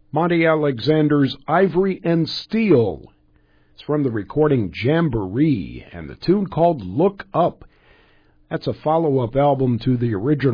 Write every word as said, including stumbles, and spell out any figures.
Monty Alexander's Ivory and Steel. It's from the recording Jamboree, and the tune called Look Up. That's a follow-up album to the original